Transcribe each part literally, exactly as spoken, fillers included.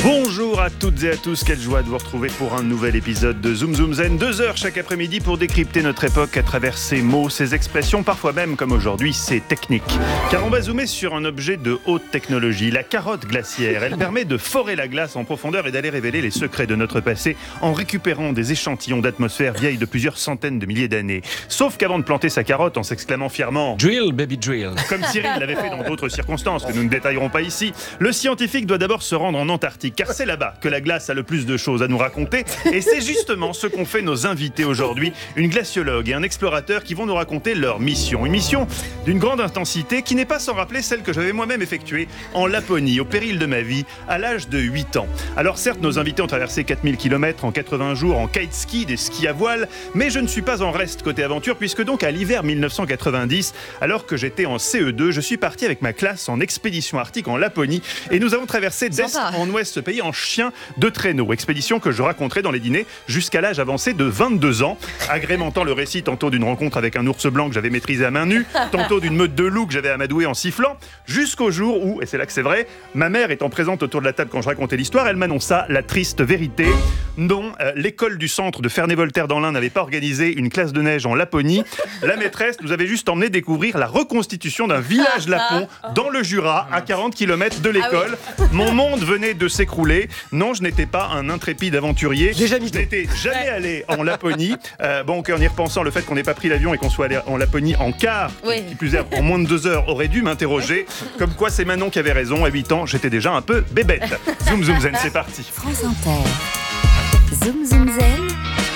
Bonjour à toutes et à tous, quelle joie de vous retrouver pour un nouvel épisode de Zoom Zoom Zen. Deux heures chaque après-midi pour décrypter notre époque à travers ses mots, ses expressions, parfois même, comme aujourd'hui, ses techniques. Car on va zoomer sur un objet de haute technologie, la carotte glaciaire. Elle permet de forer la glace en profondeur et d'aller révéler les secrets de notre passé en récupérant des échantillons d'atmosphère vieilles de plusieurs centaines de milliers d'années. Sauf qu'avant de planter sa carotte en s'exclamant fièrement « Drill, baby drill », comme Cyril l'avait fait dans d'autres circonstances que nous ne détaillerons pas ici, le scientifique doit d'abord se rendre en Antarctique, car c'est là-bas que la glace a le plus de choses à nous raconter. Et c'est justement ce qu'ont fait nos invités aujourd'hui, une glaciologue et un explorateur qui vont nous raconter leur mission. Une mission d'une grande intensité qui n'est pas sans rappeler celle que j'avais moi-même effectuée en Laponie, au péril de ma vie, à l'âge de huit ans. Alors certes, nos invités ont traversé quatre mille kilomètres en quatre-vingts jours en kite ski, des skis à voile, mais je ne suis pas en reste côté aventure, puisque donc à l'hiver mille neuf cent quatre-vingt-dix, alors que j'étais en C E deux, je suis parti avec ma classe en expédition arctique en Laponie, et nous avons traversé d'est en ouest ce pays en chien de traîneau. Expédition que je raconterai dans les dîners jusqu'à l'âge avancé de vingt-deux ans, agrémentant le récit tantôt d'une rencontre avec un ours blanc que j'avais maîtrisé à main nue, tantôt d'une meute de loups que j'avais amadoué en sifflant, jusqu'au jour où, et c'est là que c'est vrai, ma mère étant présente autour de la table quand je racontais l'histoire, elle m'annonça la triste vérité. Non, euh, l'école du centre de Ferney-Voltaire dans l'Ain n'avait pas organisé une classe de neige en Laponie. La maîtresse nous avait juste emmené découvrir la reconstitution d'un village lapon dans le Jura, à quarante kilomètres de l'école. Ah oui. Mon monde venait de s'écrouler. Non, je n'étais pas un intrépide aventurier. Déjà je n'étais jamais allé en Laponie. Euh, bon, en y repensant, le fait qu'on n'ait pas pris l'avion et qu'on soit allé en Laponie en car, oui. qui plus est en moins de deux heures, aurait dû m'interroger. Comme quoi, c'est Manon qui avait raison. À huit ans, j'étais déjà un peu bébête. Zoom, zoom, zen, c'est parti. France Inter. Zoom, zoom, zen.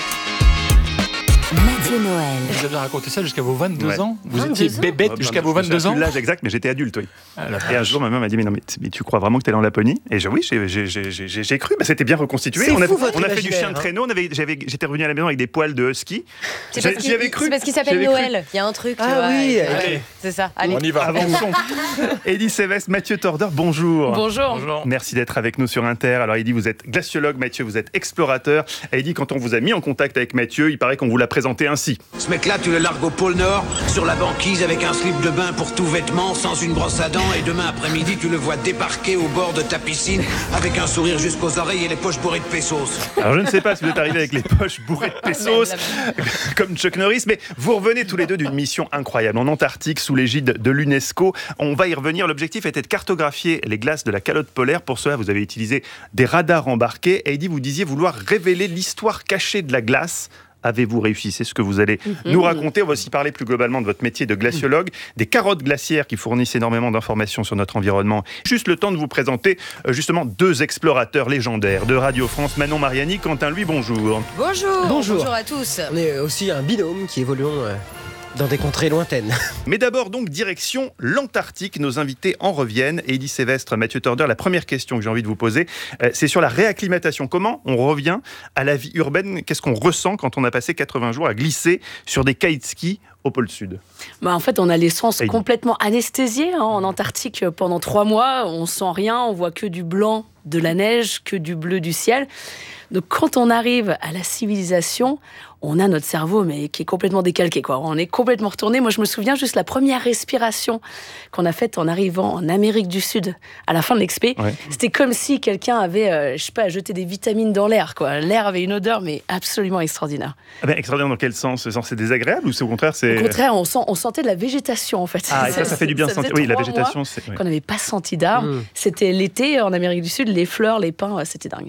Mathieu Noël. Vous avez raconté ça jusqu'à vos vingt-deux ouais. ans. Vous étiez bébête oh, jusqu'à non, vos vingt-deux ans. Je l'âge exact, mais j'étais adulte, oui. Ah, et un jour, ma mère m'a dit mais non, mais, mais tu crois vraiment que tu es allé en Laponie? Et je, oui, j'ai, j'ai, j'ai, j'ai, j'ai cru. Bah, c'était bien reconstitué. C'est on a, fou, on a fait du chien hein. de traîneau. On avait, j'avais, j'étais revenu à la maison avec des poils de husky. C'est parce, J'y avais cru. C'est parce qu'il s'appelle Noël. Il y a un truc. Ah tu vois, oui. Allez. C'est ça. Allez. On y va. Avançons. Eddy Sévestre, Mathieu Tordeur, bonjour. Bonjour. Bonjour. Merci d'être avec nous sur Inter. Alors Eddy, vous êtes glaciologue, Mathieu, vous êtes explorateur. Eddy, quand on vous a mis en contact avec Mathieu, il paraît qu'on vous l'a présenté ainsi. Ce mec-là, tu le largues au pôle Nord, sur la banquise avec un slip de bain pour tout vêtement, sans une brosse à dents, et demain après-midi, tu le vois débarquer au bord de ta piscine avec un sourire jusqu'aux oreilles et les poches bourrées de pesos. Alors je ne sais pas si vous êtes arrivé avec les poches bourrées de pesos, comme Chuck Norris, mais vous revenez tous les deux d'une mission incroyable en Antarctique sous l'égide de l'UNESCO. On va y revenir. L'objectif était de cartographier les glaces de la calotte polaire. Pour cela, vous avez utilisé des radars embarqués. Et Eddy, vous disiez vouloir révéler l'histoire cachée de la glace. Avez-vous réussi? C'est ce que vous allez mmh. nous raconter. On va aussi parler plus globalement de votre métier de glaciologue, des carottes glaciaires qui fournissent énormément d'informations sur notre environnement. Juste le temps de vous présenter euh, justement deux explorateurs légendaires de Radio France, Manon Mariani, Quentin Louis, bonjour. Bonjour. Bonjour. Bonjour à tous. On est aussi un binôme qui évoluons euh, dans des contrées lointaines. Mais d'abord donc direction l'Antarctique. Nos invités en reviennent. Eddy Sévestre, Mathieu Tordeur, la première question que j'ai envie de vous poser, euh, c'est sur la réacclimatation. Comment on revient à la vie urbaine? Qu'est-ce qu'on ressent quand on a passé quatre-vingts jours à glisser sur des kite skis au pôle Sud? Bah en fait, on a les sens complètement anesthésiés hein, en Antarctique pendant trois mois. On sent rien, on voit que du blanc de la neige, que du bleu du ciel. Donc quand on arrive à la civilisation, on a notre cerveau mais qui est complètement décalqué, quoi. On est complètement retourné. Moi, je me souviens juste la première respiration qu'on a faite en arrivant en Amérique du Sud à la fin de l'expé. Ouais. C'était comme si quelqu'un avait, euh, je sais pas, jeté des vitamines dans l'air, quoi. L'air avait une odeur mais absolument extraordinaire. Ah ben, extraordinaire dans quel sens? C'est désagréable ou c'est au contraire c'est... Au contraire, on, sent, on sentait de la végétation en fait. Ah, et ça, ça fait du bien de sentir. Oui, la végétation, c'est. Oui. Qu'on n'avait pas senti d'arbre. Mmh. C'était l'été en Amérique du Sud, les fleurs, les pins, c'était dingue.